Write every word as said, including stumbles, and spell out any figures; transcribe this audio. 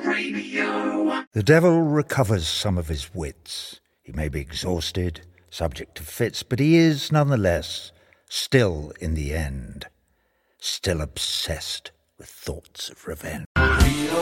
The devil recovers some of his wits. He may be exhausted, subject to fits, but he is, nonetheless, still, in the end, still obsessed with thoughts of revenge.